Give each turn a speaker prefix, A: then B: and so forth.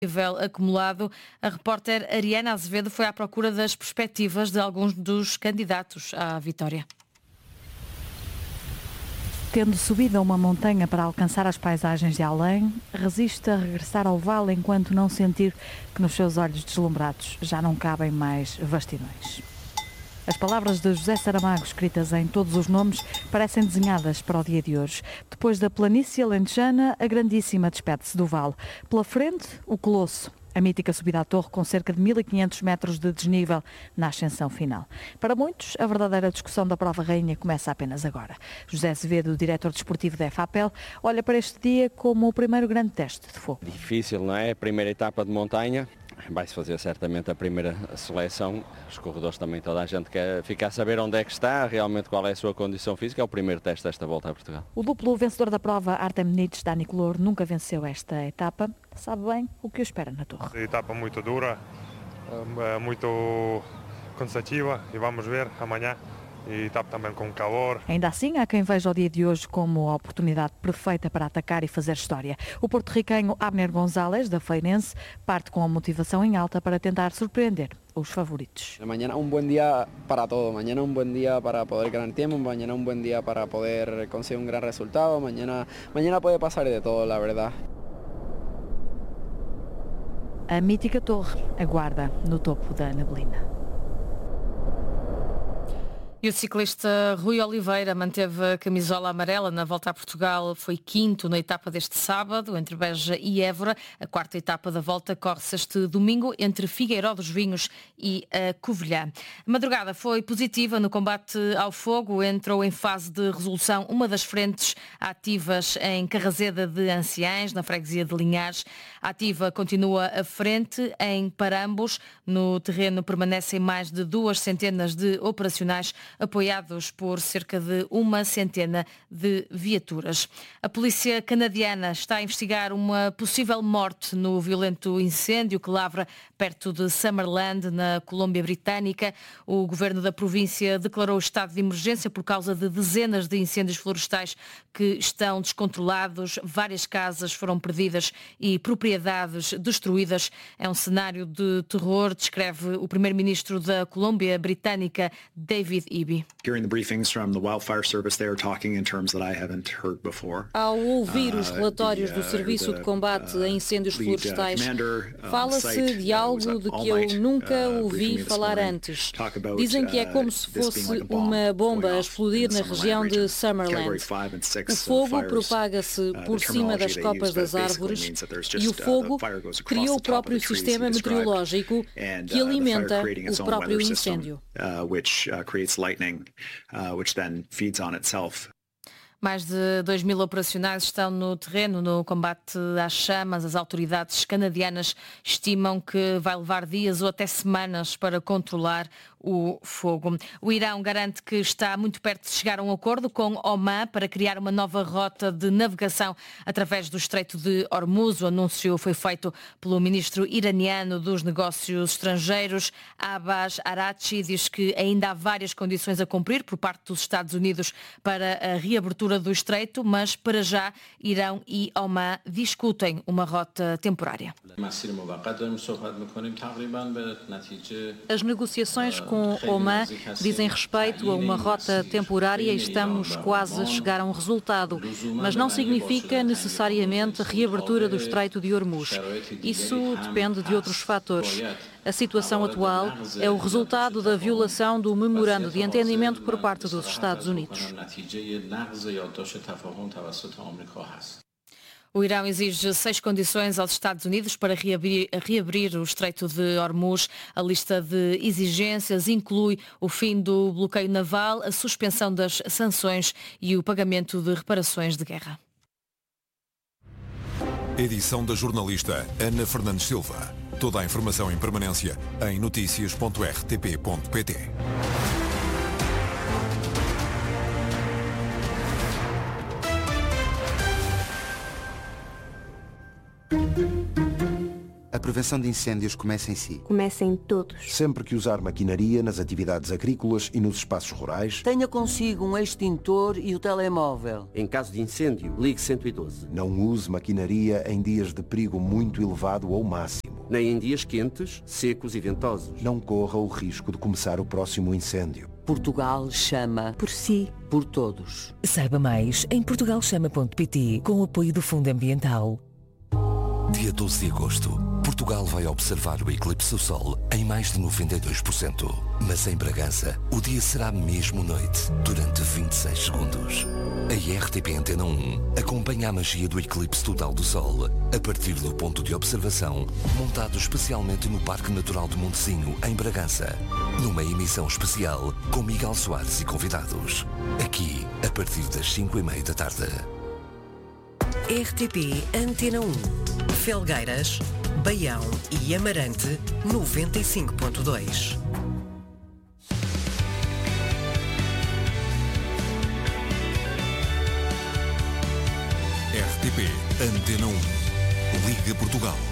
A: acumulado, a repórter Ariana Azevedo foi à procura das perspectivas de alguns dos candidatos à vitória.
B: Tendo subido a uma montanha para alcançar as paisagens de além, resiste a regressar ao vale enquanto não sentir que nos seus olhos deslumbrados já não cabem mais vastidões. As palavras de José Saramago, escritas em todos os nomes, parecem desenhadas para o dia de hoje. Depois da planície alentejana, a grandíssima despede-se do vale. Pela frente, o Colosso, a mítica subida à torre com cerca de 1500 metros de desnível na ascensão final. Para muitos, a verdadeira discussão da prova rainha começa apenas agora. José Azevedo, diretor desportivo da FAPEL, olha para este dia como o primeiro grande teste de fogo.
C: Difícil, não é? A primeira etapa de montanha. Vai-se fazer certamente a primeira seleção. Os corredores também, toda a gente quer ficar a saber onde é que está, realmente qual é a sua condição física. É o primeiro teste desta volta a Portugal.
B: O duplo vencedor da prova, Artem Nitz, Dani Color, nunca venceu esta etapa. Sabe bem o que o espera na torre.
D: Etapa muito dura, muito cansativa e vamos ver amanhã. E etapa também com calor.
B: Ainda assim, há quem veja o dia de hoje como a oportunidade perfeita para atacar e fazer história. O porto-riquenho Abner González, da Feirense, parte com a motivação em alta para tentar surpreender os favoritos.
E: Mañana un buen día para todo, mañana un buen día para poder ganar tiempo, mañana un buen día para poder conseguir un gran resultado, mañana puede pasar de todo, la verdad.
B: A mítica torre aguarda no topo da neblina.
A: E o ciclista Rui Oliveira manteve a camisola amarela na volta a Portugal. Foi quinto na etapa deste sábado, entre Beja e Évora. A quarta etapa da volta corre-se este domingo entre Figueiró dos Vinhos e a Covilhã. A madrugada foi positiva no combate ao fogo. Entrou em fase de resolução uma das frentes ativas em Carrazeda de Anciães, na freguesia de Linhares. A ativa continua à frente em Parambos. No terreno permanecem mais de 200 de operacionais, apoiados por cerca de 100 de viaturas. A polícia canadiana está a investigar uma possível morte no violento incêndio que lavra perto de Summerland, na Colômbia Britânica. O governo da província declarou estado de emergência por causa de dezenas de incêndios florestais que estão descontrolados. Várias casas foram perdidas e propriedades destruídas. É um cenário de terror, descreve o primeiro-ministro da Colômbia Britânica, David Eby.
F: Ao ouvir os relatórios do Serviço de Combate a Incêndios Florestais, fala-se de algo de que eu nunca ouvi falar antes. Dizem que é como se fosse uma bomba a explodir na região de Summerland. O fogo propaga-se por cima das copas das árvores e o fogo cria o próprio sistema meteorológico que alimenta o próprio incêndio.
G: Which then feeds on itself.
A: Mais de 2.000 operacionais estão no terreno no combate às chamas. As autoridades canadianas estimam que vai levar dias ou até semanas para controlar o fogo. O Irão garante que está muito perto de chegar a um acordo com Omã para criar uma nova rota de navegação através do Estreito de Hormuz. O anúncio foi feito pelo ministro iraniano dos Negócios Estrangeiros, Abbas Araghchi. Diz que ainda há várias condições a cumprir por parte dos Estados Unidos para a reabertura do Estreito, mas para já Irão e Omã discutem uma rota temporária.
F: As negociações com Omã dizem respeito a uma rota temporária e estamos quase a chegar a um resultado, mas não significa necessariamente a reabertura do Estreito de Hormuz. Isso depende de outros fatores. A situação atual é o resultado da violação do memorando de entendimento por parte dos Estados Unidos.
A: O Irão exige 6 condições aos Estados Unidos para reabrir o Estreito de Hormuz. A lista de exigências inclui o fim do bloqueio naval, a suspensão das sanções e o pagamento de reparações de guerra.
H: Edição da jornalista Ana Fernandes Silva. Toda a informação em permanência em noticias.rtp.pt.
I: prevenção de incêndios começa em si.
J: Começa em todos.
K: Sempre que usar maquinaria nas atividades agrícolas e nos espaços rurais,
L: tenha consigo um extintor e o telemóvel.
M: Em caso de incêndio, ligue 112.
K: Não use maquinaria em dias de perigo muito elevado ou máximo.
M: Nem em dias quentes, secos e ventosos.
K: Não corra o risco de começar o próximo incêndio.
L: Portugal chama
J: por si,
L: por todos.
N: Saiba mais em portugalchama.pt com o apoio do Fundo Ambiental.
O: Dia 12 de agosto, Portugal vai observar o eclipse do Sol em mais de 92%. Mas em Bragança, o dia será mesmo noite, durante 26 segundos. A RTP Antena 1 acompanha a magia do eclipse total do Sol, a partir do ponto de observação, montado especialmente no Parque Natural de Montezinho, em Bragança. Numa emissão especial, com Miguel Soares e convidados. Aqui, a partir das 5:30 da tarde.
N: RTP Antena 1. Felgueiras, Baião e Amarante, 95.2.
H: RTP Antena 1. Liga Portugal.